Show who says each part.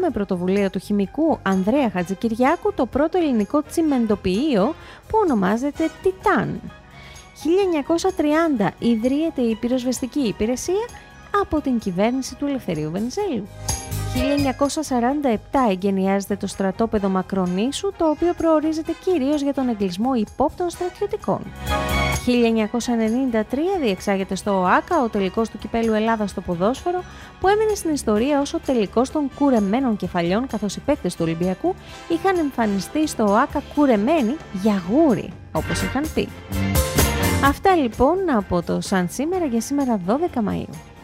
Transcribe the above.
Speaker 1: με πρωτοβουλία του χημικού Ανδρέα Χατζικυριάκου το πρώτο ελληνικό τσιμεντοποιείο που ονομάζεται Τιτάν. 1930 ιδρύεται η πυροσβεστική υπηρεσία από την κυβέρνηση του Ελευθερίου Βενιζέλου. 1947 εγκαινιάζεται το στρατόπεδο Μακρονήσου, το οποίο προορίζεται κυρίως για τον εγκλισμό υπόπτων στρατιωτικών. 1993 διεξάγεται στο ΟΑΚΑ ο τελικός του κυπέλου Ελλάδας στο ποδόσφαιρο, που έμεινε στην ιστορία ως ο τελικός των κουρεμένων κεφαλιών, καθώς οι παίκτες του Ολυμπιακού είχαν εμφανιστεί στο ΟΑΚΑ κουρεμένοι για γούρι, όπως είχαν πει. Αυτά λοιπόν από το Σαν σήμερα για σήμερα 12 Μαΐου.